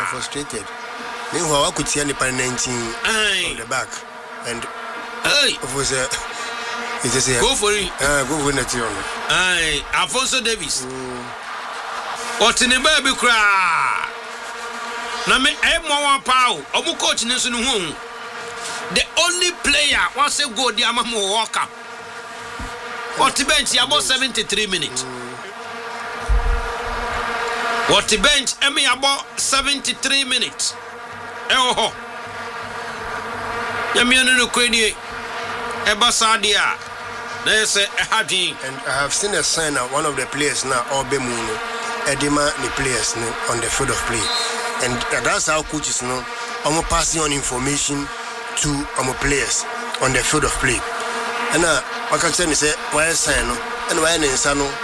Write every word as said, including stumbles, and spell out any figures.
frustrated. Meanwhile, I could see any nineteen on the back. And hey, of course, uh, it is a go for it. Uh, go for it. Aye, Alfonso Davis. What in the baby cry? Na me e mo wan pa o. Omu coach ni so no hu. The only player once a go the amamu walk up. What the bench about seventy-three minutes. What the bench emi about seventy-three minutes. Eh oh. Yami anu no kwani e ba sadia. Na say e hadin. And I have seen a sign that one of the players now Obemuno Edema the players no, on the field of play. And that's how coaches know I'm passing on information to our players on the field of play. And uh, I can say, why sign no, and why no.